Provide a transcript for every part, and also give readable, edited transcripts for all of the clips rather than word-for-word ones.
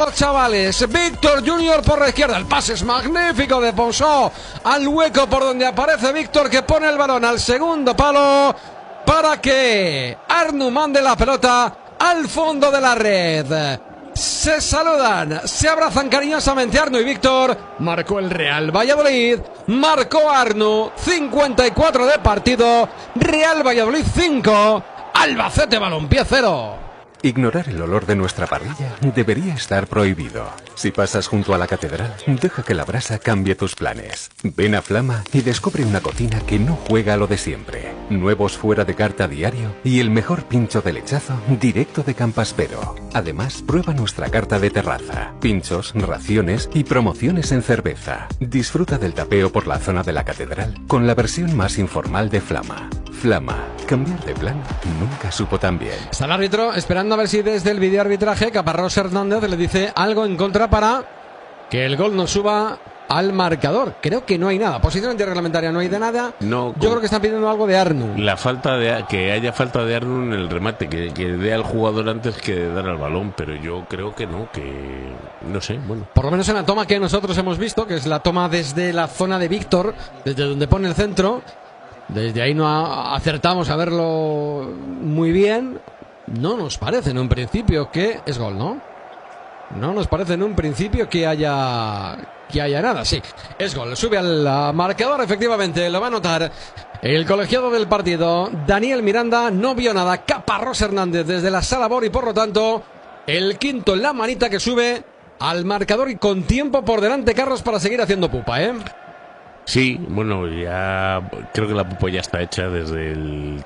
los chavales. Víctor Junior por la izquierda. El pase es magnífico de Ponsó al hueco por donde aparece Víctor, que pone el balón al segundo palo para que Arnu mande la pelota al fondo de la red. Se saludan, se abrazan cariñosamente Arnu y Víctor. Marcó el Real Valladolid, marcó Arnu. 54 de partido. Real Valladolid 5, Albacete Balompié 0. Ignorar el olor de nuestra parrilla debería estar prohibido. Si pasas junto a la catedral, deja que la brasa cambie tus planes. Ven a Flama y descubre una cocina que no juega a lo de siempre. Nuevos fuera de carta diario y el mejor pincho de lechazo directo de Campaspero. Además, prueba nuestra carta de terraza, pinchos, raciones y promociones en cerveza. Disfruta del tapeo por la zona de la catedral con la versión más informal de Flama. Flama, cambiar de plan nunca supo tan bien. Está el árbitro esperando a ver si desde el videoarbitraje Caparrós Hernández le dice algo en contra para que el gol no suba al marcador. Creo que no hay nada. Posición antirreglamentaria no hay de nada. No, yo creo que están pidiendo algo de Arnu. La falta de que haya falta de Arnu en el remate, que dé al jugador antes que dar al balón, pero yo creo que no, que no sé, bueno. Por lo menos en la toma que nosotros hemos visto, que es la toma desde la zona de Víctor, desde donde pone el centro. Desde ahí no acertamos a verlo muy bien. No nos parece en un principio que es gol, ¿no? No nos parece en un principio que haya nada. Sí, es gol. Sube al marcador, efectivamente. Lo va a notar el colegiado del partido, Daniel Miranda. No vio nada. Caparrós Hernández desde la sala Bor, y por lo tanto el quinto en la manita que sube al marcador y con tiempo por delante, Carlos, para seguir haciendo pupa, ¿eh? Sí, bueno, ya creo que la pupa ya está hecha desde el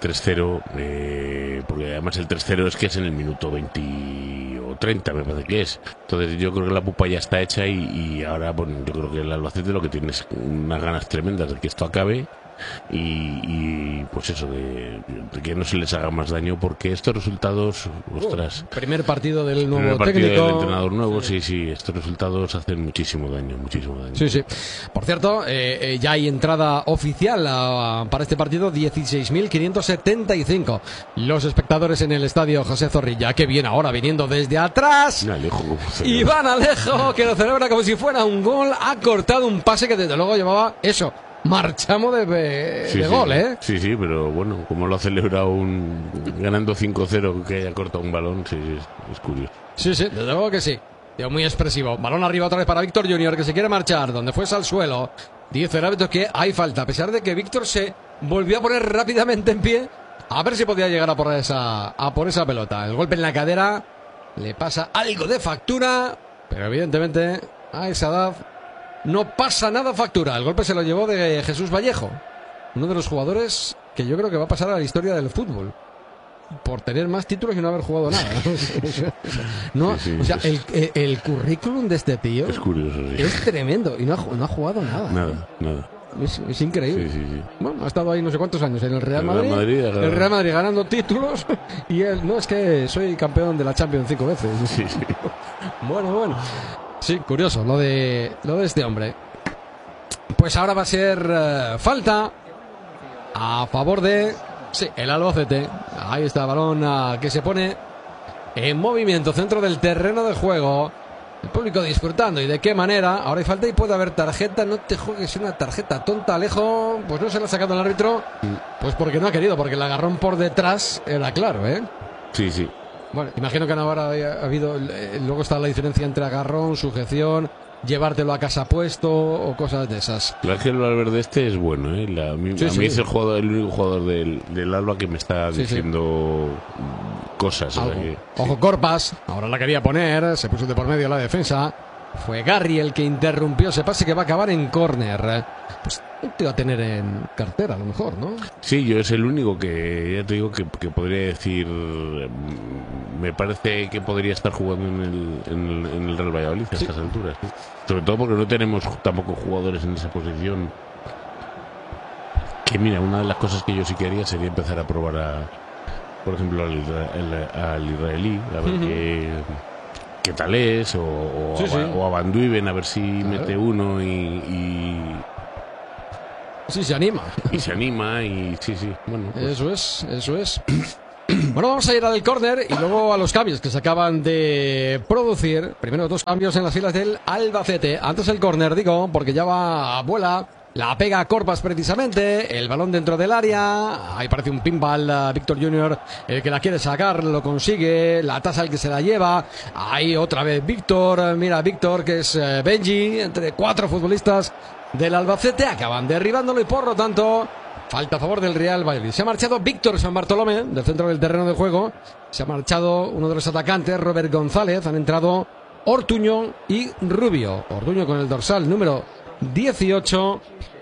3-0, porque además el 3-0 es que es en el minuto 20 o 30, me parece que es. Entonces yo creo que la pupa ya está hecha y ahora, bueno, yo creo que el Albacete lo que tiene es unas ganas tremendas de que esto acabe y pues eso, de que no se les haga más daño, porque estos resultados, ostras. Primer partido del nuevo partido técnico. del entrenador nuevo, sí, estos resultados hacen muchísimo daño. Sí. Por cierto, ya hay entrada oficial para este partido, 16.575. Los espectadores en el estadio José Zorrilla, que viene ahora viniendo desde atrás. Iván Alejo, que lo celebra como si fuera un gol, ha cortado un pase que desde luego llevaba eso. Marchamos de gol, ¿eh? Sí, pero bueno, como lo ha celebrado ganando 5-0, que haya cortado un balón, sí, es curioso. Sí, desde luego que sí. Muy expresivo. Balón arriba otra vez para Víctor Junior, que se quiere marchar, donde fuese al suelo. Dice el árbitro que hay falta, a pesar de que Víctor se volvió a poner rápidamente en pie, a ver si podía llegar a por esa pelota. El golpe en la cadera le pasa algo de factura, pero evidentemente a esa edad no pasa nada factura. El golpe se lo llevó de Jesús Vallejo, uno de los jugadores que yo creo que va a pasar a la historia del fútbol por tener más títulos y no haber jugado nada. O sea, el currículum de este tío es curioso, es tremendo y no ha jugado nada. Nada. Es increíble. Sí. Bueno, ha estado ahí no sé cuántos años en el Real Madrid. El Real Madrid ganando títulos y él, no, es que soy campeón de la Champions 5 veces. Sí. Bueno. Sí, curioso lo de este hombre. Pues ahora va a ser falta a favor de el Albacete. Ahí está el balón que se pone en movimiento, centro del terreno de juego. El público disfrutando. ¿Y de qué manera? Ahora hay falta y puede haber tarjeta. No te juegues una tarjeta tonta, Alejo. Pues no se la ha sacado el árbitro. Pues porque no ha querido, porque el agarrón por detrás era claro, ¿eh? Sí. Bueno, imagino que ahora ha habido. Luego está la diferencia entre agarrón, sujeción, llevártelo a casa puesto o cosas de esas. El Ángel Valverde este es bueno, ¿eh? A mí es el único jugador del Alba que me está diciendo cosas. Ojo, Corpas, ahora la quería poner, se puso de por medio la defensa. Fue Garry el que interrumpió ese pase que va a acabar en córner. Pues te va a tener en cartera a lo mejor, ¿no? Sí, yo es el único que ya te digo que podría decir, me parece que podría estar jugando en el Real Valladolid a estas alturas, ¿sí? Sobre todo porque no tenemos tampoco jugadores en esa posición. Que mira, una de las cosas que yo sí que haría sería empezar a probar por ejemplo al israelí, a ver qué tal es, o a Van Duiven, a ver si mete uno y sí, se anima. Y se anima y sí, bueno. Pues. Eso es. Bueno, vamos a ir al córner y luego a los cambios que se acaban de producir. Primero 2 cambios en las filas del Albacete. Antes el córner, digo, porque ya va a vuela. La pega a Corpas precisamente, el balón dentro del área, ahí parece un pinball, Víctor Junior, el que la quiere sacar, lo consigue, la tasa el que se la lleva, ahí otra vez Víctor, mira Víctor que es Benji, entre 4 futbolistas del Albacete, acaban derribándolo y por lo tanto, falta a favor del Real Valladolid. Se ha marchado Víctor San Bartolomé del centro del terreno de juego, se ha marchado uno de los atacantes, Robert González, han entrado Ortuño y Rubio, Ortuño con el dorsal número 18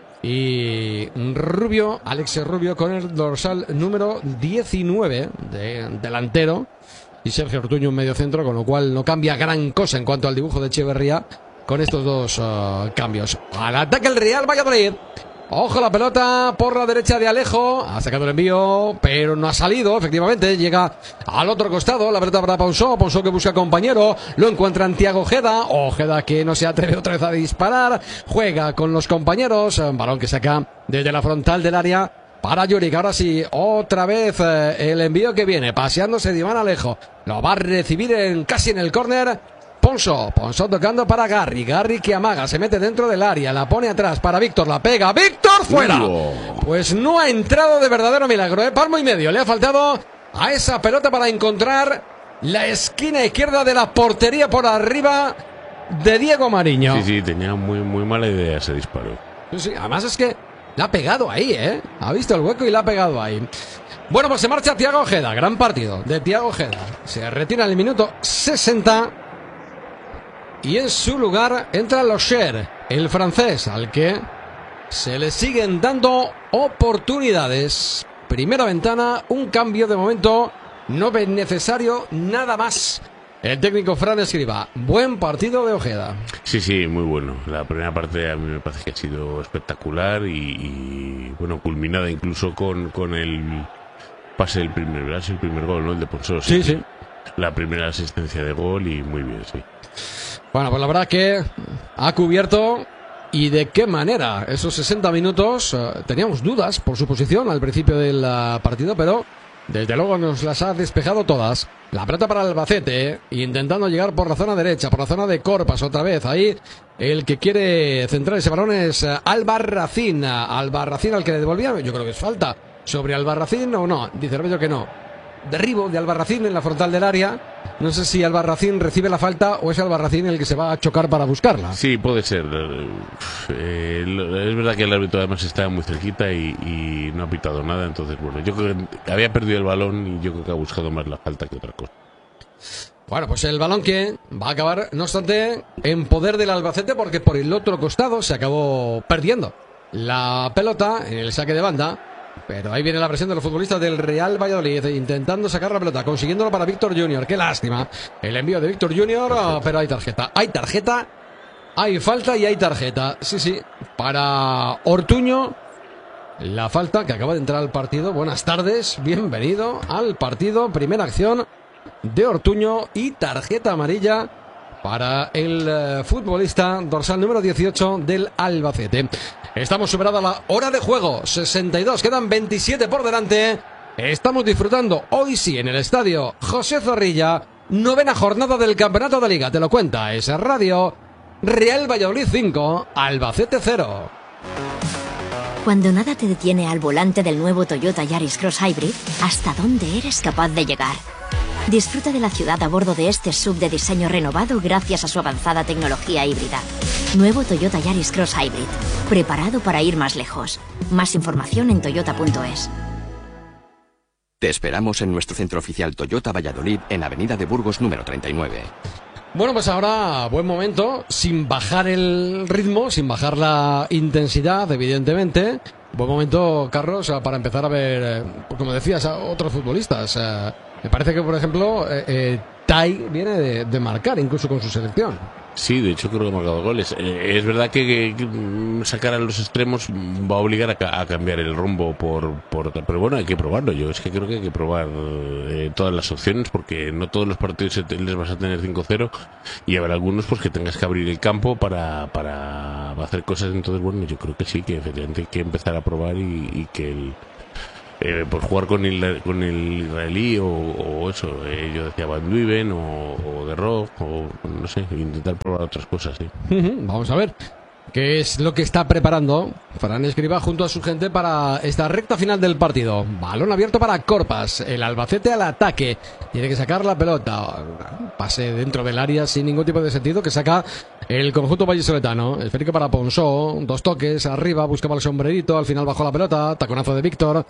y Rubio, Alex Rubio con el dorsal número 19 de delantero y Sergio Ortuño en medio centro, con lo cual no cambia gran cosa en cuanto al dibujo de Echeverría con estos 2 cambios. Al ataque el Real Valladolid. Ojo la pelota por la derecha de Alejo. Ha sacado el envío, pero no ha salido. Efectivamente, llega al otro costado. La pelota para Ponsó. Ponsó que busca compañero. Lo encuentra en Thiago Ojeda. Ojeda que no se atreve otra vez a disparar. Juega con los compañeros. Balón que saca desde la frontal del área para Juric. Ahora sí, otra vez el envío que viene. Paseándose de Iván Alejo. Lo va a recibir casi en el córner. Ponso tocando para Garri que amaga, se mete dentro del área, la pone atrás para Víctor, la pega, Víctor fuera. Pues no ha entrado de verdadero milagro, palmo y medio, le ha faltado a esa pelota para encontrar la esquina izquierda de la portería por arriba de Diego Mariño. Sí, tenía muy mala idea ese disparo. Sí, además es que la ha pegado ahí, ha visto el hueco y la ha pegado ahí. Bueno, pues se marcha Thiago Ojeda, gran partido de Thiago Ojeda, se retira en el minuto 60. Y en su lugar entra Locher, el francés, al que se le siguen dando oportunidades. Primera ventana, un cambio de momento, no es necesario nada más. El técnico Fran Escribá, buen partido de Ojeda. Sí, muy bueno. La primera parte a mí me parece que ha sido espectacular y bueno, culminada incluso con el pase del primer gol, ¿no? El de Ponsó. Sí. La primera asistencia de gol y muy bien, sí. Bueno, pues la verdad que ha cubierto y de qué manera esos 60 minutos. Teníamos dudas por su posición al principio del partido, pero desde luego nos las ha despejado todas. La pelota para el Albacete, intentando llegar por la zona derecha, por la zona de Corpas otra vez. Ahí el que quiere centrar ese balón es Albarracín. Albarracín al que le devolvía, yo creo que es falta sobre Albarracín o no. Dice Rebello que no. Derribo de Albarracín en la frontal del área. No sé si Albarracín recibe la falta o es Albarracín el que se va a chocar para buscarla. Sí, puede ser. Es verdad que el árbitro además está muy cerquita y no ha pitado nada. Entonces, bueno, yo creo que había perdido el balón y yo creo que ha buscado más la falta que otra cosa. Bueno, pues el balón que va a acabar, no obstante, en poder del Albacete, porque por el otro costado se acabó perdiendo la pelota en el saque de banda. Pero ahí viene la presión de los futbolistas del Real Valladolid, intentando sacar la pelota, consiguiéndolo para Víctor Junior. Qué lástima el envío de Víctor Junior, pero hay tarjeta, hay falta y hay tarjeta. Sí, para Ortuño, la falta que acaba de entrar al partido. Buenas tardes, bienvenido al partido. Primera acción de Ortuño y tarjeta amarilla para el futbolista dorsal número 18 del Albacete. Estamos superada la hora de juego, 62, quedan 27 por delante. Estamos disfrutando hoy sí en el estadio José Zorrilla, 9ª jornada del campeonato de Liga. Te lo cuenta esa radio. Real Valladolid 5, Albacete 0. Cuando nada te detiene al volante del nuevo Toyota Yaris Cross Hybrid, ¿hasta dónde eres capaz de llegar? Disfruta de la ciudad a bordo de este SUV de diseño renovado gracias a su avanzada tecnología híbrida. Nuevo Toyota Yaris Cross Hybrid, preparado para ir más lejos. Más información en toyota.es. Te esperamos en nuestro centro oficial Toyota Valladolid en Avenida de Burgos número 39. Bueno, pues ahora buen momento, sin bajar el ritmo, sin bajar la intensidad, evidentemente. Buen momento, Carlos, para empezar a ver, como decías, a otros futbolistas. Me parece que, por ejemplo, Tai viene de marcar, incluso con su selección. Sí, de hecho creo que ha marcado goles. Es verdad que sacar a los extremos va a obligar a cambiar el rumbo pero bueno, hay que probarlo. Yo es que creo que hay que probar todas las opciones, porque no todos los partidos les vas a tener 5-0 y habrá algunos pues que tengas que abrir el campo para hacer cosas. Entonces, bueno, yo creo que sí, que efectivamente hay que empezar a probar y que por jugar con el israelí o eso. Yo decía Van Duiven o De Rock o no sé, intentar probar otras cosas, sí. Vamos a ver qué es lo que está preparando Fran Escribá junto a su gente para esta recta final del partido. Balón abierto para Corpas, el Albacete al ataque, tiene que sacar la pelota, pase dentro del área sin ningún tipo de sentido que saca el conjunto vallisoletano. Esférico para Ponsó, 2 toques arriba, buscaba el sombrerito, al final bajó la pelota, taconazo de Víctor,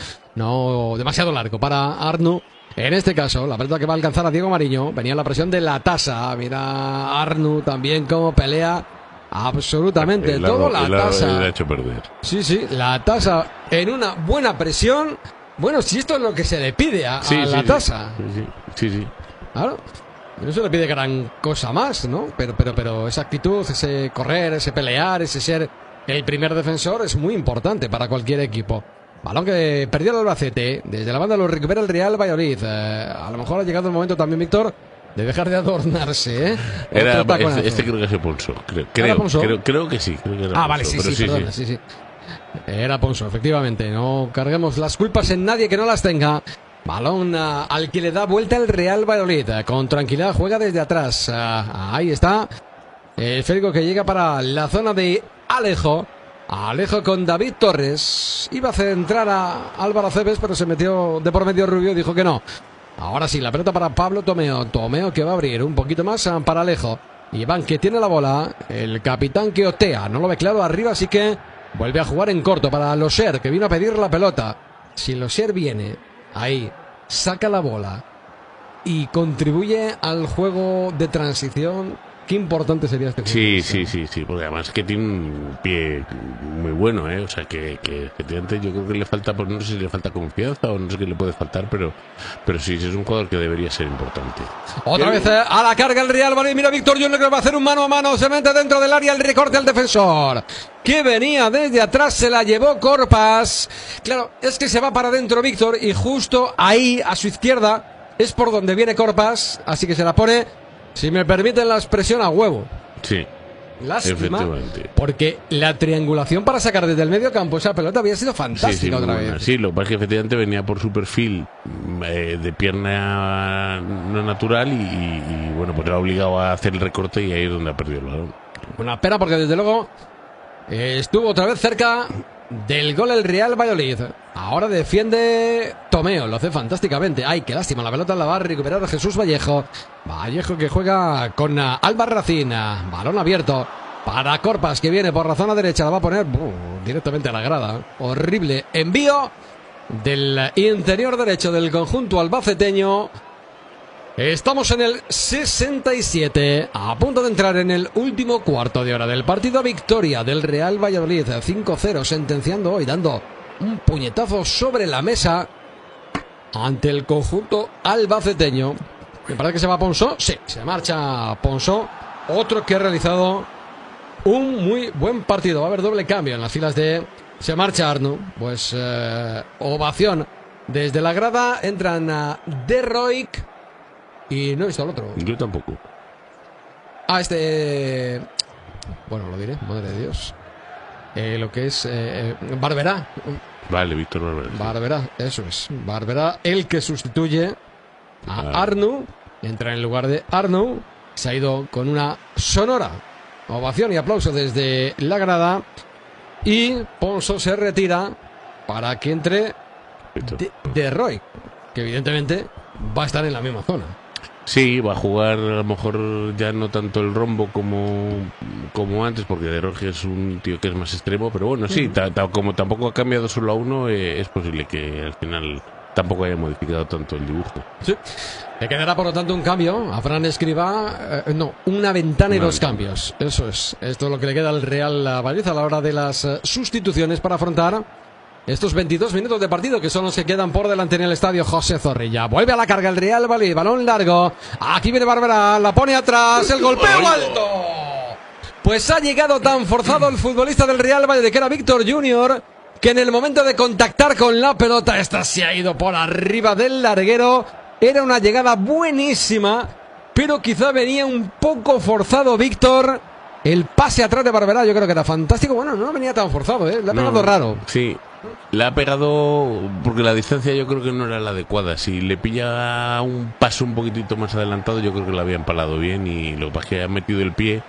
no demasiado largo para Arnu. En este caso, la pelota que va a alcanzar a Diego Mariño, venía la presión de la tasa, mira Arnu también como pelea. Absolutamente, todo la tasa. Le ha hecho perder. Sí, la tasa en una buena presión. Bueno, si esto es lo que se le pide a la tasa. Sí. Claro, no se le pide gran cosa más, ¿no? Pero esa actitud, ese correr, ese pelear, ese ser el primer defensor es muy importante para cualquier equipo. Balón que perdió el Albacete, desde la banda lo recupera el Real Valladolid. A lo mejor ha llegado el momento también, Víctor, de dejar de adornarse, ¿eh? Este creo que se Ponso. Creo que sí. Creo que era vale, Ponso, sí. Era Ponso, efectivamente. No carguemos las culpas en nadie que no las tenga. Balón al que le da vuelta el Real Valladolid. Con tranquilidad juega desde atrás. Ahí está. El esférico que llega para la zona de Alejo. Alejo con David Torres. Iba a centrar a Álvaro Cebes, pero se metió de por medio Rubio y dijo que no. Ahora sí, la pelota para Pablo Tomeo. Tomeo que va a abrir un poquito más para Alejo. Iván que tiene la bola. El capitán que otea. No lo ve claro arriba, así que vuelve a jugar en corto para Loser, que vino a pedir la pelota. Si Loser viene ahí, saca la bola y contribuye al juego de transición, qué importante sería este juego. Sí, porque además que tiene un pie muy bueno, o sea que efectivamente yo creo que le falta, pues no sé si le falta confianza o no sé qué le puede faltar, pero sí es un jugador que debería ser importante. Otra vez a la carga el Real Valladolid, mira Víctor Junior que va a hacer un mano a mano, se mete dentro del área, el recorte al defensor que venía desde atrás, se la llevó Corpas. Claro, es que se va para adentro Víctor y justo ahí a su izquierda es por donde viene Corpas, así que se la pone, si me permiten la expresión, a huevo. Sí. Lástima, porque la triangulación para sacar desde el medio campo esa pelota había sido fantástica otra vez. Sí, lo que pasa es que efectivamente venía por su perfil de pierna no natural y bueno, pues le ha obligado a hacer el recorte y ahí es donde ha perdido el balón. Una pena porque desde luego estuvo otra vez cerca del gol el Real Valladolid. Ahora defiende Tomeo, lo hace fantásticamente. Ay, qué lástima, la pelota la va a recuperar Jesús Vallejo. Vallejo que juega con Alba Racina. Balón abierto para Corpas que viene por la zona derecha, la va a poner directamente a la grada. Horrible envío del interior derecho del conjunto albaceteño. Estamos en el 67, a punto de entrar en el último cuarto de hora del partido. Victoria del Real Valladolid 5-0, sentenciando hoy, dando un puñetazo sobre la mesa ante el conjunto albaceteño. Me parece que se va Ponsó. Sí, se marcha Ponsó. Otro que ha realizado un muy buen partido. Va a haber doble cambio en las filas de... Se marcha Arnu. Pues ovación desde la grada. Entran De Roik. Y no he visto al otro. Yo tampoco. Bueno, lo diré, madre de Dios. Lo que es Barberá. Vale, Víctor Barberá. Barberá, eso es. Barberá, el que sustituye a Arnu. Entra en lugar de Arnu. Se ha ido con una sonora ovación y aplauso desde la grada. Y Ponso se retira para que entre De Roy, que evidentemente va a estar en la misma zona. Sí, va a jugar a lo mejor ya no tanto el rombo como antes, porque De Roy es un tío que es más extremo, pero bueno, sí, como tampoco ha cambiado solo a uno, es posible que al final tampoco haya modificado tanto el dibujo. Sí. Le quedará por lo tanto un cambio a Fran Escribá, una ventana y dos cambios. Eso es, esto es lo que le queda al Real Valladolid a la hora de las sustituciones para afrontar estos 22 minutos de partido que son los que quedan por delante en el estadio José Zorrilla. Vuelve a la carga el Real Valladolid, balón largo. Aquí viene Barberá, la pone atrás, el golpeo alto. Pues ha llegado tan forzado el futbolista del Real Valladolid, que era Víctor Junior, que en el momento de contactar con la pelota, esta se ha ido por arriba del larguero. Era una llegada buenísima, pero quizá venía un poco forzado Víctor. El pase atrás de Barberá yo creo que era fantástico. Bueno, no venía tan forzado, le ha pegado raro. Sí. La ha pegado porque la distancia yo creo que no era la adecuada. Si le pilla un paso un poquitito más adelantado, yo creo que la había empalado bien, y lo que pasa es que ha metido el pie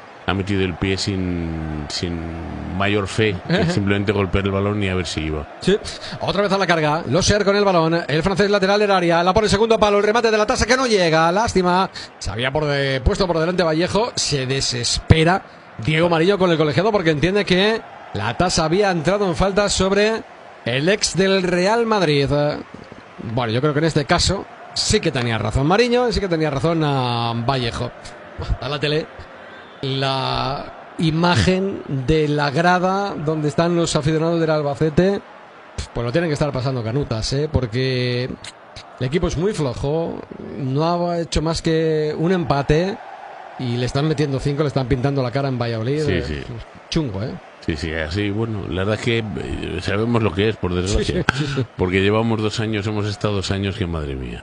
sin mayor fe, que simplemente golpear el balón y a ver si iba. Sí, otra vez a la carga, Loser con el balón, el francés lateral del área, la pone segundo palo, el remate de la tasa que no llega, lástima, se había puesto por delante Vallejo, se desespera Diego Marillo con el colegiado porque entiende que la tasa había entrado en falta sobre el ex del Real Madrid. Bueno, yo creo que en este caso sí que tenía razón Mariño y sí que tenía razón Vallejo. A la tele la imagen de la grada donde están los aficionados del Albacete, pues lo tienen que estar pasando canutas, porque el equipo es muy flojo, no ha hecho más que un empate y le están metiendo 5, le están pintando la cara en Valladolid. Sí. Chungo, Sí, así, bueno, la verdad es que sabemos lo que es, por desgracia, Sí. porque llevamos 2 años, hemos estado 2 años que madre mía.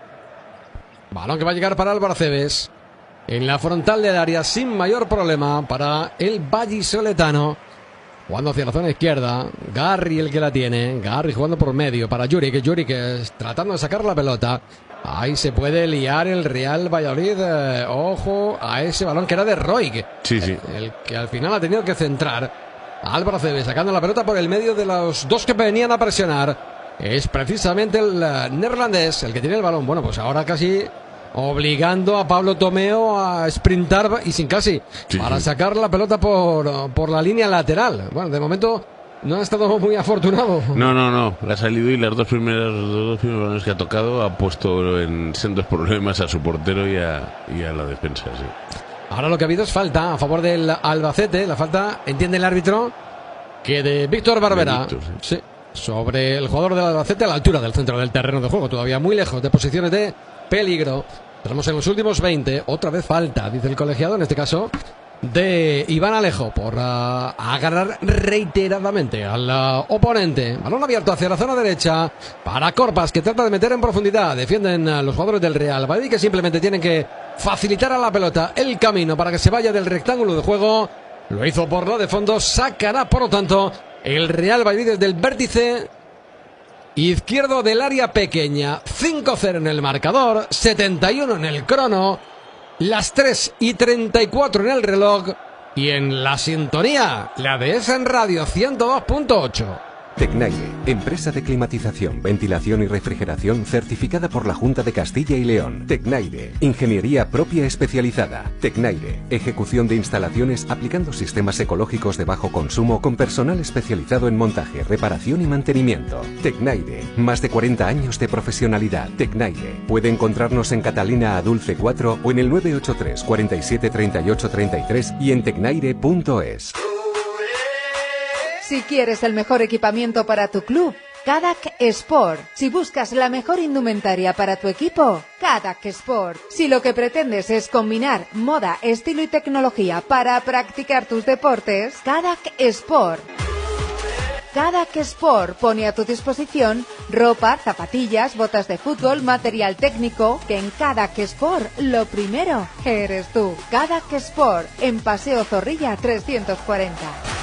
Balón que va a llegar para Álvaro Cebes en la frontal del área sin mayor problema para el vallisoletano. Jugando hacia la zona izquierda, Garri el que la tiene, Garri jugando por medio para Juric tratando de sacar la pelota. Ahí se puede liar el Real Valladolid. Ojo a ese balón que era de Roig. Sí. El que al final ha tenido que centrar. Álvaro Cebes sacando la pelota por el medio de los dos que venían a presionar. Es precisamente el neerlandés el que tiene el balón. Bueno, pues ahora casi obligando a Pablo Tomeo a sprintar y sin casi para sacar la pelota por la línea lateral. Bueno, de momento no ha estado muy afortunado. No, le ha salido y los dos primeros balones que ha tocado ha puesto en sendos problemas a su portero y a la defensa, sí. Ahora lo que ha habido es falta a favor del Albacete. La falta, entiende el árbitro, que de Víctor Barbera. Sí, sobre el jugador del Albacete a la altura del centro del terreno de juego, todavía muy lejos de posiciones de peligro. Tenemos en los últimos 20, otra vez falta, dice el colegiado, en este caso de Iván Alejo, por agarrar reiteradamente al oponente. Balón abierto hacia la zona derecha para Corpas, que trata de meter en profundidad. Defienden a los jugadores del Real Valladolid, que simplemente tienen que facilitar a la pelota el camino para que se vaya del rectángulo de juego. Lo hizo por lo de fondo, sacará por lo tanto el Real Valladolid desde el vértice izquierdo del área pequeña. 5-0 en el marcador, 71 en el crono, las 3:34 en el reloj y en la sintonía, la de en Radio 102.8. Tecnaire, empresa de climatización, ventilación y refrigeración certificada por la Junta de Castilla y León. Tecnaire, ingeniería propia especializada. Tecnaire, ejecución de instalaciones aplicando sistemas ecológicos de bajo consumo con personal especializado en montaje, reparación y mantenimiento. Tecnaire, más de 40 años de profesionalidad. Tecnaire, puede encontrarnos en Catalina Adulce 4 o en el 983 47 38 33 y en tecnaire.es. Si quieres el mejor equipamiento para tu club, Cadac Sport. Si buscas la mejor indumentaria para tu equipo, Cadac Sport. Si lo que pretendes es combinar moda, estilo y tecnología para practicar tus deportes, Cadac Sport. Cadac Sport pone a tu disposición ropa, zapatillas, botas de fútbol, material técnico, que en Cadac Sport lo primero eres tú. Cadac Sport, en Paseo Zorrilla 340.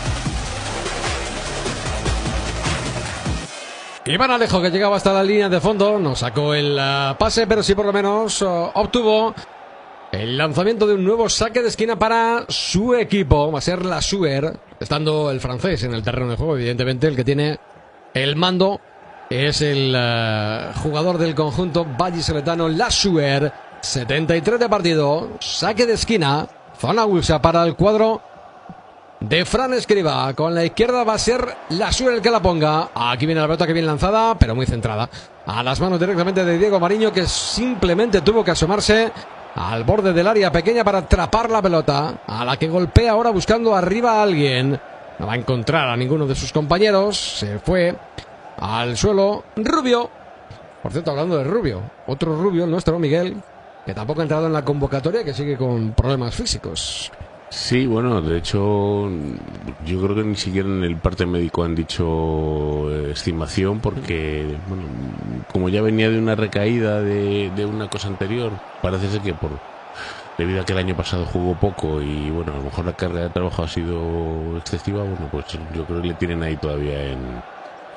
Iván Alejo, que llegaba hasta la línea de fondo, no sacó el pase, pero sí por lo menos obtuvo el lanzamiento de un nuevo saque de esquina para su equipo. Va a ser la Suer, estando el francés en el terreno de juego. Evidentemente el que tiene el mando es el jugador del conjunto vallisoletano, la Suer. 73 de partido, saque de esquina, zona Ulsa para el cuadro de Fran Escribá. Con la izquierda va a ser la Suer el que la ponga. Aquí viene la pelota, que bien lanzada, pero muy centrada a las manos directamente de Diego Mariño, que simplemente tuvo que asomarse al borde del área pequeña para atrapar la pelota, a la que golpea ahora buscando arriba a alguien. No va a encontrar a ninguno de sus compañeros. Se fue al suelo Rubio. Por cierto, hablando de Rubio, otro Rubio, el nuestro Miguel, que tampoco ha entrado en la convocatoria, que sigue con problemas físicos. Sí, bueno, de hecho, yo creo que ni siquiera en el parte médico han dicho estimación, porque, bueno, como ya venía de una recaída de una cosa anterior, parece ser que debido a que el año pasado jugó poco y, bueno, a lo mejor la carga de trabajo ha sido excesiva, bueno, pues yo creo que le tienen ahí todavía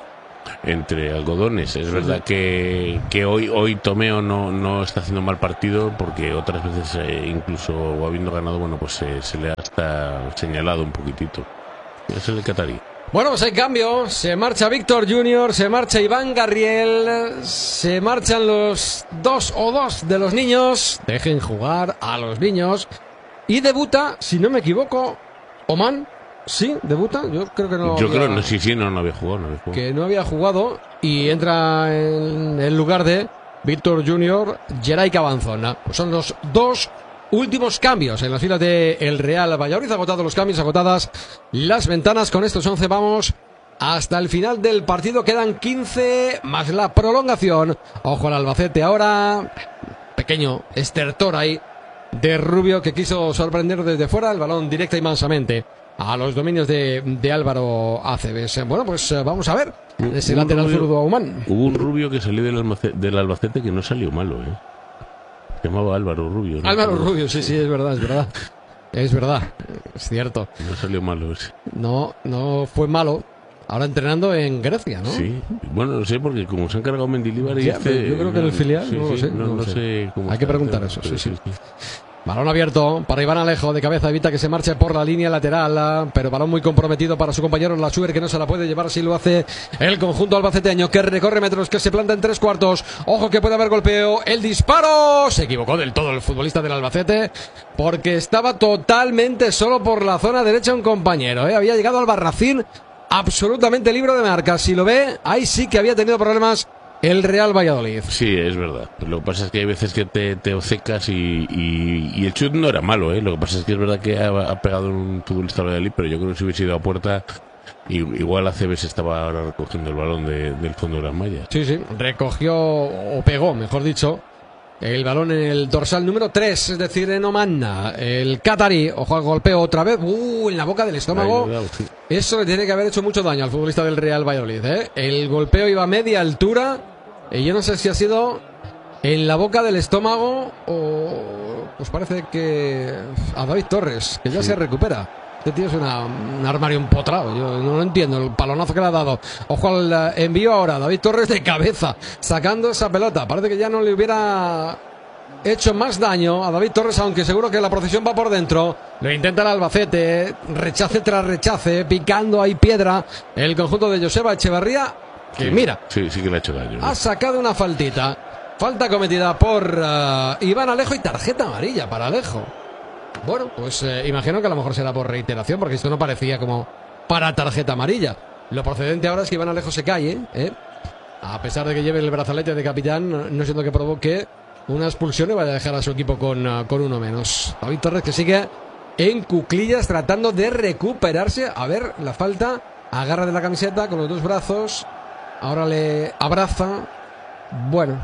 entre algodones. Es verdad que hoy Tomeo no está haciendo mal partido, porque otras veces, incluso habiendo ganado, bueno, pues se le ha hasta señalado un poquitito. Es el catarí. Bueno, pues hay cambio. Se marcha Víctor Junior, se marcha Iván Garriel, se marchan los dos de los niños. Dejen jugar a los niños. Y debuta, si no me equivoco, Oman. Sí, debuta. Yo creo que no. Yo había... creo, no había jugado. Que no había jugado y entra en el lugar de Víctor Junior, Geray Cabanzona. Pues son los dos últimos cambios en las filas de el Real Valladolid. Agotados los cambios, agotadas las ventanas. Con estos 11 vamos hasta el final del partido. Quedan 15 más la prolongación. Ojo al Albacete ahora. Pequeño estertor ahí de Rubio, que quiso sorprender desde fuera. El balón directa y mansamente a los dominios de Álvaro Acebes. Bueno, pues vamos a ver ese lateral zurdo Oman. Hubo un Rubio que salió del Albacete que no salió malo, Se llamaba Álvaro Rubio, ¿no? Álvaro Rubio, sí, es verdad. Es verdad, es cierto. No salió malo ese. No fue malo. Ahora entrenando en Grecia, ¿no? Sí, bueno, no sé, porque como se han cargado Mendilibar y yo creo que en el filial, no lo sé. Cómo hay que preguntar eso, sí. Balón abierto para Iván Alejo, de cabeza evita que se marche por la línea lateral, pero balón muy comprometido para su compañero Lassuer, que no se la puede llevar si lo hace el conjunto albaceteño, que recorre metros, que se planta en 3/4. Ojo que puede haber golpeo, el disparo. Se equivocó del todo el futbolista del Albacete, porque estaba totalmente solo por la zona derecha un compañero, había llegado al Barracín absolutamente libre de marca. Si lo ve, ahí sí que había tenido problemas el Real Valladolid. Sí, es verdad. Lo que pasa es que hay veces que te obcecas y el chut no era malo, Lo que pasa es que es verdad que ha pegado un futbolista al Valladolid, pero yo creo que si hubiese ido a puerta, igual Acebes estaba ahora recogiendo el balón del fondo de las mallas. Sí, recogió o pegó, mejor dicho, el balón en el dorsal número 3, es decir, en Oman. El catarí, ojo al golpeo otra vez, en la boca del estómago. Sí. Eso le tiene que haber hecho mucho daño al futbolista del Real Valladolid, El golpeo iba a media altura y yo no sé si ha sido en la boca del estómago o pues parece que a David Torres, que ya se recupera. Este tío es un armario empotrado. Yo no lo entiendo, el palonazo que le ha dado. Ojo al envío ahora, David Torres de cabeza, sacando esa pelota. Parece que ya no le hubiera hecho más daño a David Torres, aunque seguro que la procesión va por dentro. Lo intenta el Albacete, rechace tras rechace, picando ahí piedra el conjunto de Joseba Echeverría, que mira, sí que le ha hecho daño, ha sacado una faltita. Falta cometida por Iván Alejo y tarjeta amarilla para Alejo. Bueno, pues imagino que a lo mejor será por reiteración, porque esto no parecía como para tarjeta amarilla. Lo procedente ahora es que Iván Alejo se calle, a pesar de que lleve el brazalete de capitán, no siendo que provoque una expulsión y vaya a dejar a su equipo con uno menos. David Torres, que sigue en cuclillas tratando de recuperarse. A ver, la falta, agarra de la camiseta con los dos brazos, ahora le abraza. Bueno,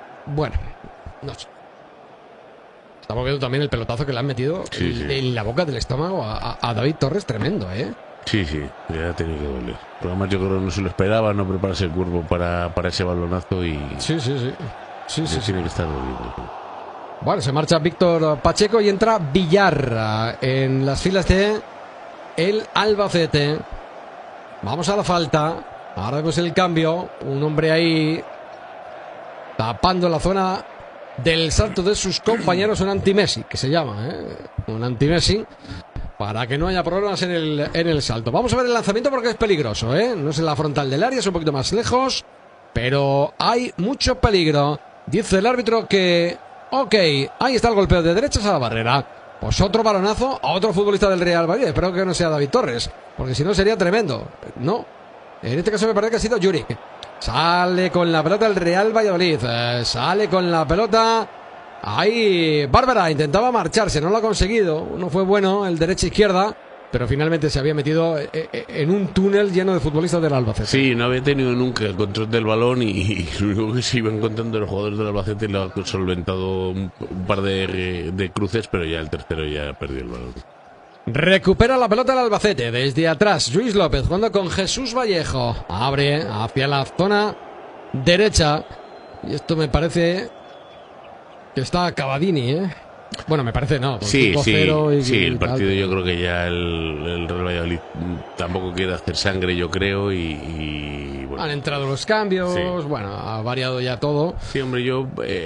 no sé. Estamos viendo también el pelotazo que le han metido en la boca del estómago a David Torres, tremendo, Sí, ya ha tenido que doler. Pero además yo creo que no se lo esperaba, no prepararse el cuerpo para ese balonazo y... Sí. Tiene que estar doliendo. Bueno, se marcha Víctor Pacheco y entra Villar en las filas de el Albacete. Vamos a la falta. Ahora vemos el cambio. Un hombre ahí tapando la zona del salto de sus compañeros, un anti-Messi, que se llama, un anti-Messi, para que no haya problemas en el salto. Vamos a ver el lanzamiento porque es peligroso, no es en la frontal del área, es un poquito más lejos, pero hay mucho peligro. Dice el árbitro que, ok, ahí está el golpeo de derechas a la barrera. Pues otro balonazo a otro futbolista del Real Valladolid. Espero que no sea David Torres, porque si no sería tremendo. No, en este caso me parece que ha sido Juric. Sale con la pelota el Real Valladolid. Sale con la pelota. Ahí Bárbara intentaba marcharse, no lo ha conseguido. No fue bueno el derecha-izquierda, pero finalmente se había metido en un túnel lleno de futbolistas del Albacete. Sí, no había tenido nunca el control del balón y lo único que se iba encontrando los jugadores del Albacete le ha solventado un par de cruces, pero ya el tercero ya perdió el balón. Recupera la pelota el Albacete desde atrás. Luis López jugando con Jesús Vallejo. Abre hacia la zona derecha. Y esto me parece que está Cavadini, Bueno, me parece no. Sí, el partido yo creo que ya el Real Valladolid tampoco quiere hacer sangre, yo creo, y bueno. Han entrado los cambios, Sí. bueno, ha variado ya todo. Sí, hombre, yo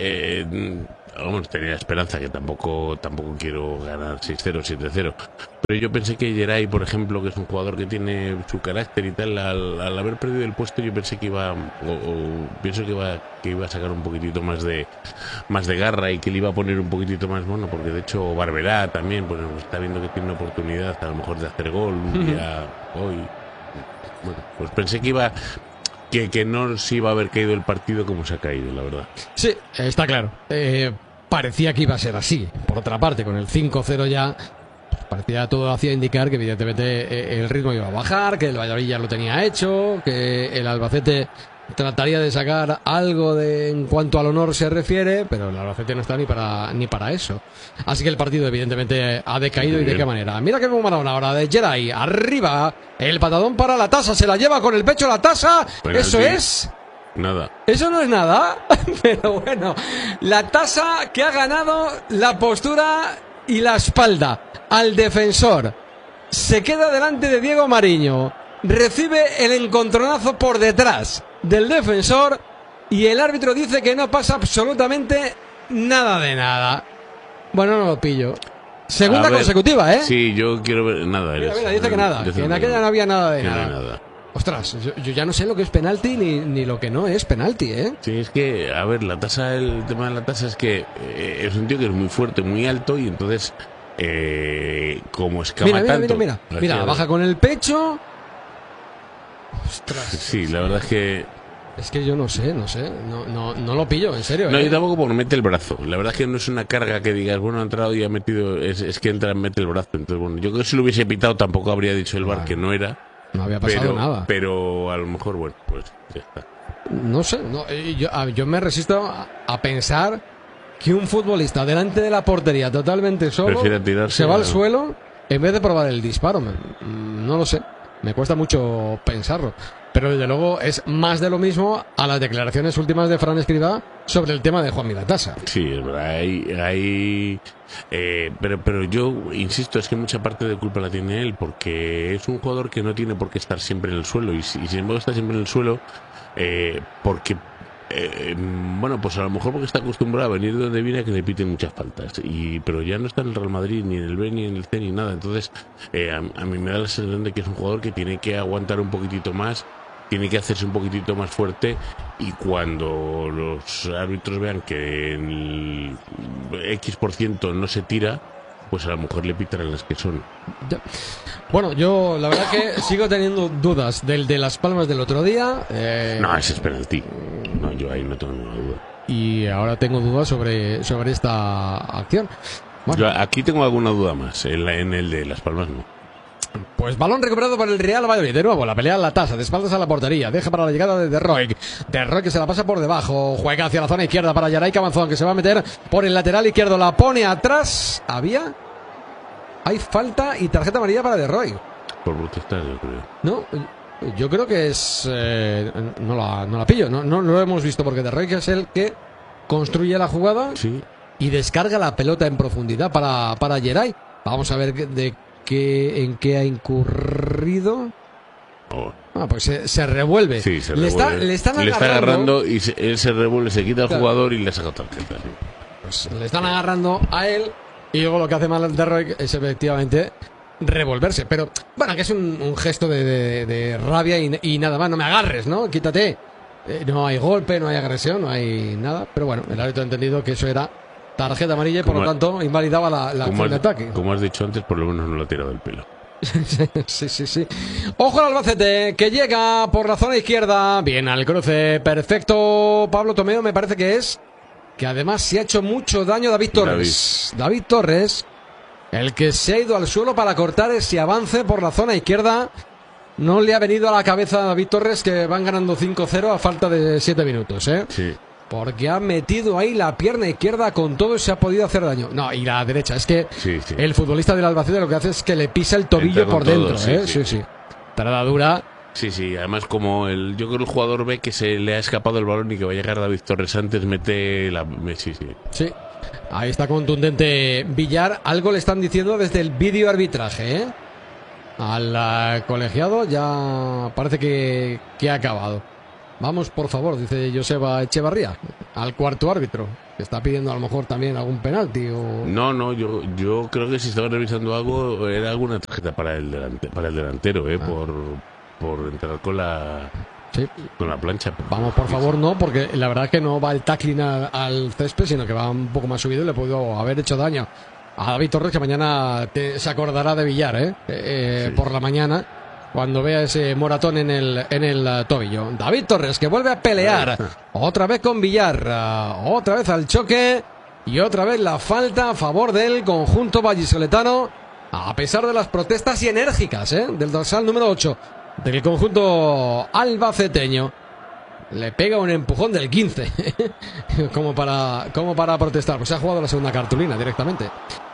vamos, tenía esperanza, que tampoco quiero ganar 6-0, 7-0. Pero yo pensé que Geray, por ejemplo, que es un jugador que tiene su carácter y tal, al haber perdido el puesto, yo pensé que pienso que iba a sacar un poquitito más de garra y que le iba a poner un poquitito más mono, porque de hecho Barberá también, pues está viendo que tiene una oportunidad a lo mejor de hacer gol un día hoy. Bueno, pues pensé que iba... Que no se iba a haber caído el partido como se ha caído, la verdad. Sí, está claro. Parecía que iba a ser así. Por otra parte, con el 5-0 ya, parecía todo hacía indicar que evidentemente el ritmo iba a bajar, que el Valladolid ya lo tenía hecho, que el Albacete trataría de sacar algo en cuanto al honor se refiere, pero el Albacete no está ni para eso. Así que el partido evidentemente ha decaído. ¿Y de qué manera? Mira que Maradona ahora de Geray, arriba, el patadón para la Tasa, se la lleva con el pecho la Tasa. Penalti. Eso es... Nada. Eso no es nada, pero bueno, la Tasa que ha ganado la postura y la espalda al defensor. Se queda delante de Diego Mariño, recibe el encontronazo por detrás del defensor y el árbitro dice que no pasa absolutamente nada de nada. Bueno, no lo pillo. Segunda consecutiva, ¿eh? Sí, yo quiero ver nada. Mira, dice que nada, que en aquella no había nada de nada. Ostras, yo ya no sé lo que es penalti ni lo que no es penalti, ¿eh? Sí, es que, a ver, el tema de la tasa es que es un tío que es muy fuerte, muy alto y entonces, como escama tanto... Mira, baja con el pecho. Ostras. Sí, la verdad es que... Es que yo no sé, no lo pillo, en serio. No, yo tampoco porque mete el brazo. La verdad es que no es una carga que digas, bueno, ha entrado y ha metido, es que entra, mete el brazo. Entonces, bueno, yo creo que si lo hubiese pitado tampoco habría dicho el VAR que no era. No había pasado nada. Pero a lo mejor, bueno, pues ya está. No sé, yo me resisto a pensar que un futbolista delante de la portería totalmente solo se va al suelo en vez de probar el disparo. No lo sé, me cuesta mucho pensarlo. Pero desde luego es más de lo mismo a las declaraciones últimas de Fran Escribá sobre el tema de Juanmi Latasa. Sí, es verdad, pero yo insisto, es que mucha parte de culpa la tiene él, porque es un jugador que no tiene por qué estar siempre en el suelo, y sin embargo está siempre en el suelo porque bueno, pues a lo mejor porque está acostumbrado a venir de donde viene a que le piten muchas faltas, pero ya no está en el Real Madrid, ni en el B, ni en el C, ni nada. Entonces a mí me da la sensación de que es un jugador que tiene que aguantar un poquitito más, tiene que hacerse un poquitito más fuerte, y cuando los árbitros vean que el X% no se tira, pues a lo mejor le pitan las que son. Bueno, yo la verdad que sigo teniendo dudas del de Las Palmas del otro día. No, ese es penalti. No, yo ahí no tengo ninguna duda. Y ahora tengo dudas sobre esta acción. Bueno. Yo aquí tengo alguna duda más, en el de Las Palmas no. Pues balón recuperado por el Real Valladolid. De nuevo, la pelea en la Tasa, de espaldas a la portería. Deja para la llegada de Roy. Roy que se la pasa por debajo. Juega hacia la zona izquierda para Geray Cabanzón, que se va a meter por el lateral izquierdo. La pone atrás. Hay falta y tarjeta amarilla para De Roy. Por protestar, yo creo. No, yo creo que es... no la pillo. No lo hemos visto, porque De Roy, que es el que construye la jugada, sí, y descarga la pelota en profundidad para Geray. Vamos a ver en qué ha incurrido. Pues se revuelve. Sí, se revuelve. Le está agarrando y él se revuelve, se quita el jugador y le saca tarjeta. Sí. Pues le están agarrando a él, y luego lo que hace mal De Roy es efectivamente revolverse. Pero bueno, que es un gesto de rabia y nada más. No me agarres, ¿no? Quítate. No hay golpe, no hay agresión, no hay nada. Pero bueno, el árbitro ha entendido que eso era tarjeta amarilla y por lo tanto invalidaba la acción de ataque. Como has dicho antes, por lo menos no lo ha tirado del pelo. Sí. Ojo al Albacete, que llega por la zona izquierda. Bien al cruce, perfecto. Pablo Tomeo, me parece que es. Que además se ha hecho mucho daño David Torres. David Torres, el que se ha ido al suelo para cortar ese avance por la zona izquierda. No le ha venido a la cabeza a David Torres, que van ganando 5-0 a falta de 7 minutos, ¿eh? Sí. Porque ha metido ahí la pierna izquierda con todo y se ha podido hacer daño. No, y la derecha. Es que el futbolista del Albacete lo que hace es que le pisa el tobillo por dentro, ¿eh? Sí. Parada dura. Sí. Además, como yo creo que el jugador ve que se le ha escapado el balón y que va a llegar David Torres antes, mete la... Sí. Ahí está contundente Villar. Algo le están diciendo desde el vídeo arbitraje, ¿eh? Al colegiado ya parece que ha acabado. Vamos, por favor, dice Joseba Echevarría, al cuarto árbitro, que está pidiendo a lo mejor también algún penalti o... No, yo creo que si estaba revisando algo era alguna tarjeta para el delantero, por entrar con la plancha. Vamos, por favor, no, porque la verdad es que no va el tackling al césped, sino que va un poco más subido y le puedo haber hecho daño a David Torres, que mañana se acordará de Villar, sí. Por la mañana, cuando vea ese moratón en el tobillo. David Torres, que vuelve a pelear otra vez con Villar, otra vez al choque y otra vez la falta a favor del conjunto vallisoletano, a pesar de las protestas y enérgicas del dorsal número 8 del conjunto albaceteño. Le pega un empujón del 15 como para protestar. Pues se ha jugado la segunda cartulina directamente.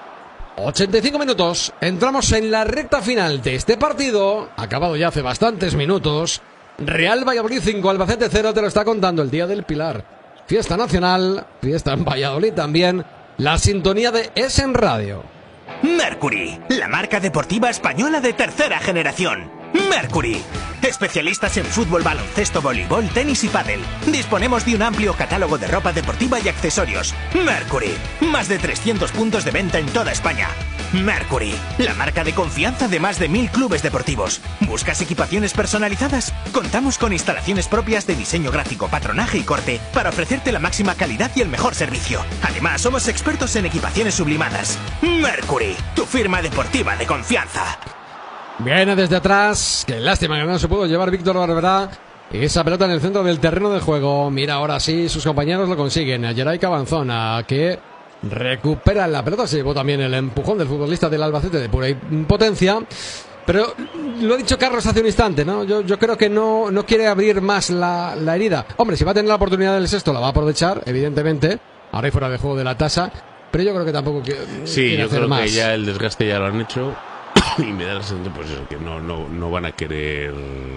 85 minutos, entramos en la recta final de este partido, acabado ya hace bastantes minutos. Real Valladolid 5, Albacete 0, te lo está contando el Día del Pilar. Fiesta nacional, fiesta en Valladolid también, la sintonía de Essen Radio. Mercury, la marca deportiva española de tercera generación. Mercury, especialistas en fútbol, baloncesto, voleibol, tenis y pádel. Disponemos de un amplio catálogo de ropa deportiva y accesorios. Mercury, más de 300 puntos de venta en toda España. Mercury, la marca de confianza de más de 1000 clubes deportivos. ¿Buscas equipaciones personalizadas? Contamos con instalaciones propias de diseño gráfico, patronaje y corte para ofrecerte la máxima calidad y el mejor servicio. Además, somos expertos en equipaciones sublimadas. Mercury, tu firma deportiva de confianza. Viene desde atrás, qué lástima que no se pudo llevar Víctor Barberá esa pelota en el centro del terreno de juego. Mira, ahora sí, sus compañeros lo consiguen. Geray Cabanzona, que recupera la pelota. Se llevó también el empujón del futbolista del Albacete de pura potencia. Pero lo ha dicho Carlos hace un instante, ¿no? Yo creo que no quiere abrir más la herida. Hombre, si va a tener la oportunidad del sexto, la va a aprovechar, evidentemente. Ahora hay fuera de juego de la tasa. Pero yo creo que tampoco quiere yo hacer creo más. Que ya el desgaste ya lo han hecho. Y me da la sensación, pues eso, que no van a querer.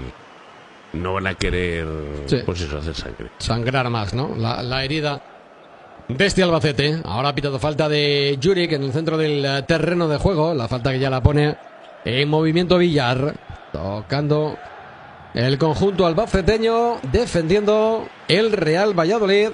No van a querer, sí, pues eso, hacer sangre. Sangrar más, ¿no? La herida de este Albacete. Ahora ha pitado falta de Juric en el centro del terreno de juego. La falta que ya la pone en movimiento Villar. Tocando el conjunto albaceteño, defendiendo el Real Valladolid.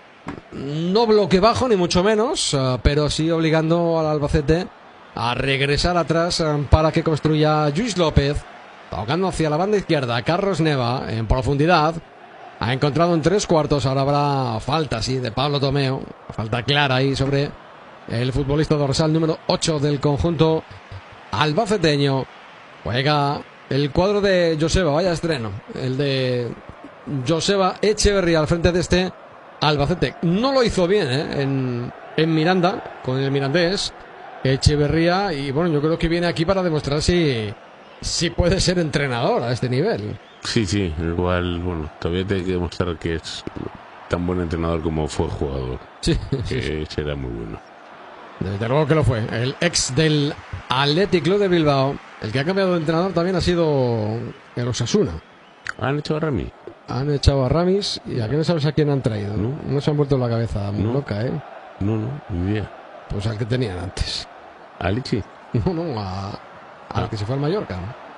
No bloque bajo, ni mucho menos, pero sí obligando al Albacete a regresar atrás para que construya Lluís López. Tocando hacia la banda izquierda, Carlos Neva en profundidad. Ha encontrado en 3/4. Ahora habrá falta, sí, de Pablo Tomeo. Falta clara ahí sobre el futbolista dorsal número 8 del conjunto albaceteño. Juega el cuadro de Joseba, vaya estreno. El de Joseba Echeverría al frente de este Albacete. No lo hizo bien en Miranda, con el mirandés Echeverría, y bueno, yo creo que viene aquí para demostrar si puede ser entrenador a este nivel. Sí, igual, bueno, todavía tiene que demostrar que es tan buen entrenador como fue jugador. Sí. Será muy bueno. Desde luego que lo fue. El ex del Athletic Club de Bilbao. El que ha cambiado de entrenador también ha sido el Osasuna. ¿Han echado a Rami? Han echado a Ramis, y aquí no sabes a quién han traído. No se han vuelto la cabeza muy loca, ¿eh? No, ni idea. Pues al que tenían antes. ¿A Lichi? No, al que se fue al Mallorca.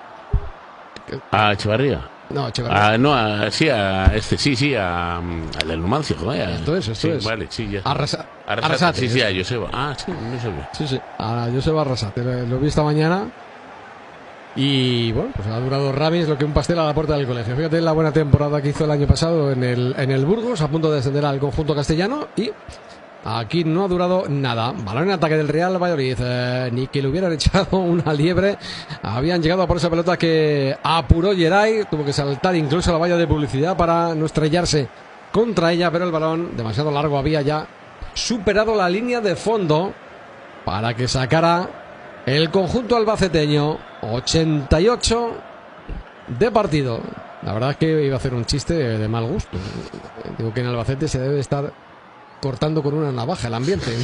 ¿A Echevarría? No, Echevarría. Al del Numancia, joder. Esto es. Vale, sí, ya. Arrasate. Sí, a Joseba. Sí, no sabía. Sí, a Joseba Arrasate. Lo vi esta mañana. Y bueno, pues ha durado Ramis lo que un pastel a la puerta del colegio. Fíjate la buena temporada que hizo el año pasado en el Burgos, a punto de descender al conjunto castellano, y aquí no ha durado nada. Balón en ataque del Real Valladolid. Ni que le hubieran echado una liebre. Habían llegado a por esa pelota que apuró Geray. Tuvo que saltar incluso la valla de publicidad para no estrellarse contra ella, pero el balón demasiado largo había ya superado la línea de fondo para que sacara el conjunto albaceteño. 88 de partido. La verdad es que iba a hacer un chiste de mal gusto. Digo que en Albacete se debe estar cortando con una navaja el ambiente.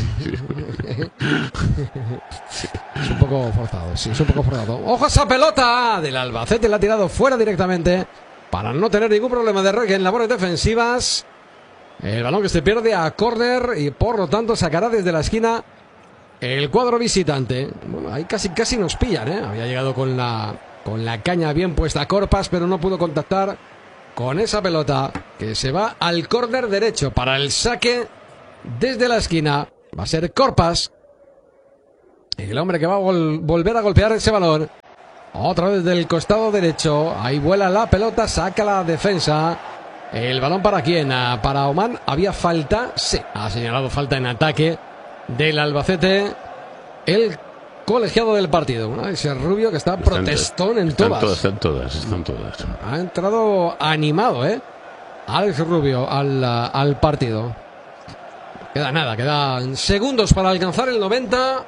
Es un poco forzado, sí, es un poco forzado. ¡Ojo a esa pelota! Del Albacete, la ha tirado fuera directamente para no tener ningún problema de roque en labores defensivas. El balón que se pierde a córner y por lo tanto sacará desde la esquina el cuadro visitante. Bueno, ahí casi nos pillan, ¿eh? Había llegado con la caña bien puesta a Corpas, pero no pudo contactar con esa pelota que se va al córner derecho para el saque desde la esquina. Va a ser Corpas, el hombre que va a volver a golpear ese balón. Otra vez del costado derecho. Ahí vuela la pelota, saca la defensa. El balón para quién, para Oman. ¿Había falta? Sí, ha señalado falta en ataque del Albacete. El colegiado del partido, ese Rubio que está protestón en todas. Están todas. Ha entrado animado, Alex Rubio al partido. Quedan segundos para alcanzar el 90.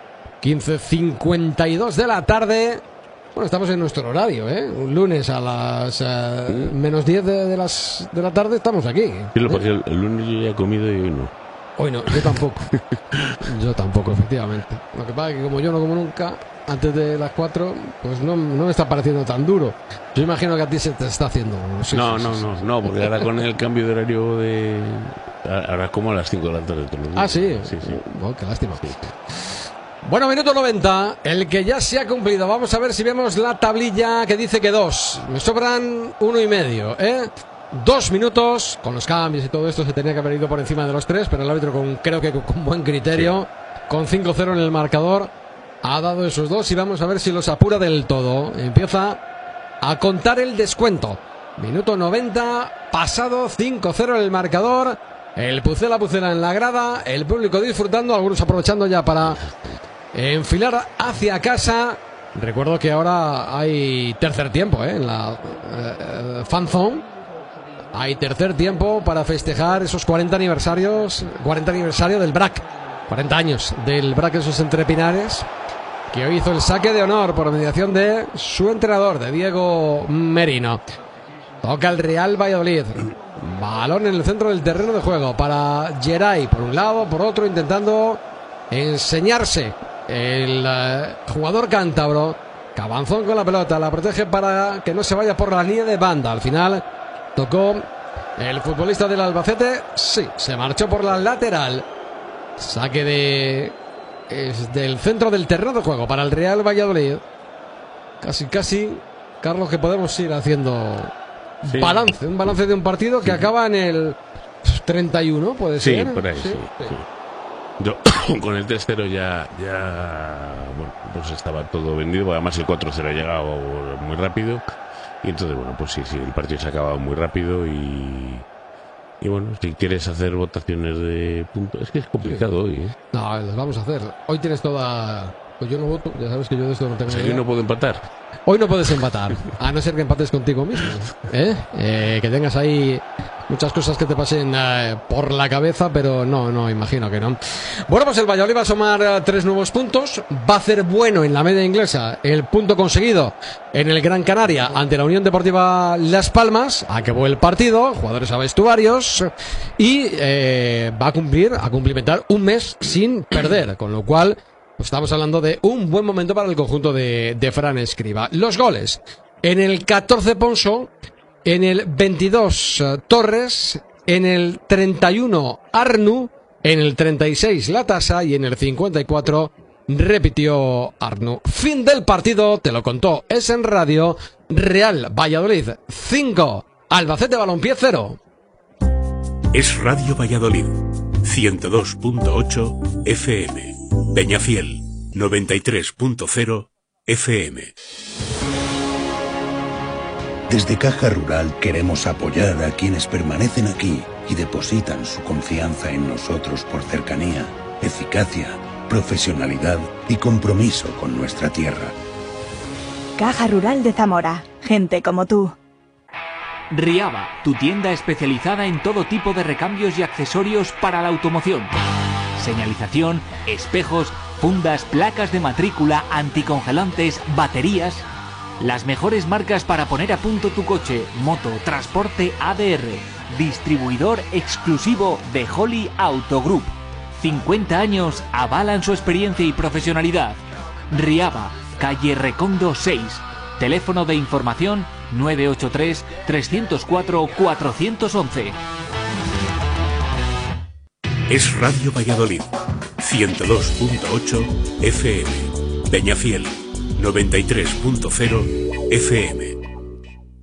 15:52 de la tarde. Bueno, estamos en nuestro horario, un lunes a las menos 10 de la tarde estamos aquí. Sí, porque el lunes yo ya he comido y hoy no. Hoy no, yo tampoco. Yo tampoco, efectivamente. Lo que pasa es que como yo no como nunca antes de las 4, pues no me está pareciendo tan duro. Yo imagino que a ti se te está haciendo. No, porque ahora con el cambio de horario ahora como a las 5 de la tarde. Sí. Oh, qué lástima. Sí. Bueno, minuto 90, el que ya se ha cumplido. Vamos a ver si vemos la tablilla que dice que 2. Me sobran 1,5, 2 minutos, con los cambios y todo esto se tenía que haber ido por encima de los 3, pero el árbitro creo que con buen criterio, con 5-0 en el marcador, ha dado esos 2 y vamos a ver si los apura del todo. Empieza a contar el descuento. Minuto 90, pasado, 5-0 en el marcador, el Pucela en la grada, el público disfrutando, algunos aprovechando ya para enfilar hacia casa. Recuerdo que ahora hay tercer tiempo en la Fan Zone. Hay tercer tiempo para festejar esos 40 aniversario del BRAC. 40 años del BRAC, esos entrepinares, que hoy hizo el saque de honor por mediación de su entrenador, de Diego Merino. Toca el Real Valladolid. Balón en el centro del terreno de juego para Geray, por un lado, por otro, intentando enseñarse el jugador cántabro. Cabanzón con la pelota, la protege para que no se vaya por la línea de banda. Al final tocó el futbolista del Albacete. Sí, se marchó por la lateral. Saque del centro del terreno de juego para el Real Valladolid. Casi, Carlos, que podemos ir haciendo un balance de un partido que acaba en el 31, puede ser. Sí, por ahí, sí. Yo con el 3-0 ya bueno, pues estaba todo vendido, además el 4-0 ha llegado muy rápido. Y entonces, bueno, pues sí, el partido se ha acabado muy rápido y bueno, si quieres hacer votaciones de puntos, es que es complicado hoy, No, las vamos a hacer. Hoy tienes toda... Pues yo no voto, ya sabes que yo de esto no tengo idea. Hoy no puedo empatar. Hoy no puedes empatar, a no ser que empates contigo mismo, que tengas ahí muchas cosas que te pasen por la cabeza, pero no, imagino que no. Bueno, pues el Valladolid va a sumar 3 nuevos puntos, va a hacer bueno en la media inglesa el punto conseguido en el Gran Canaria ante la Unión Deportiva Las Palmas. Acabó el partido, jugadores a vestuarios, y va a cumplimentar un mes sin perder, con lo cual pues estamos hablando de un buen momento para el conjunto de Fran Escribá. Los goles: en el 14 Ponso, en el 22 Torres, en el 31 Arnu, en el 36 La Tasa y en el 54 repitió Arnu. Fin del partido, te lo contó en Radio. Real Valladolid 5, Albacete Balompié 0. Es Radio Valladolid 102.8 FM, Peñafiel 93.0 FM. Desde Caja Rural queremos apoyar a quienes permanecen aquí y depositan su confianza en nosotros por cercanía, eficacia, profesionalidad y compromiso con nuestra tierra. Caja Rural de Zamora, gente como tú. Riaba, tu tienda especializada en todo tipo de recambios y accesorios para la automoción. Señalización, espejos, fundas, placas de matrícula, anticongelantes, baterías. Las mejores marcas para poner a punto tu coche, moto, transporte ADR. Distribuidor exclusivo de Holly Auto Group. 50 años avalan su experiencia y profesionalidad. Riaba, calle Recondo 6. Teléfono de información 983 304 411. Es Radio Valladolid 102.8 FM, Peñafiel 93.0 FM.